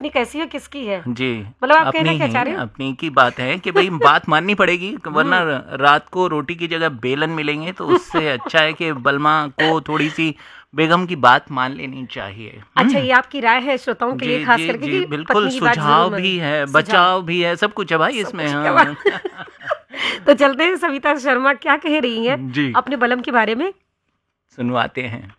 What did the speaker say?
अपनी कैसी है किसकी है? जी, मतलब आप कहना अपनी क्या चाह ही रहे हो? अपनी की बात है कि भाई बात माननी पड़ेगी, वरना रात को रोटी की जगह बेलन मिलेंगे, तो उससे अच्छा है कि बलमा को थोड़ी सी बेगम की बात मान लेनी चाहिए। अच्छा, ये आपकी राय है श्रोताओं के लिए जी खास जी करके जी, कि बिल्कुल। पत्नी की बात जरूर सुझाव माने। भी है, सुझाव बचाव भी है, सब कुछ है भाई सब इसमें। कुछ क्या हाँ। बात। तो चलते हैं, सविता शर्मा क्या कह रही हैं जी, अपने बलम के बारे में। सुनवाते हैं।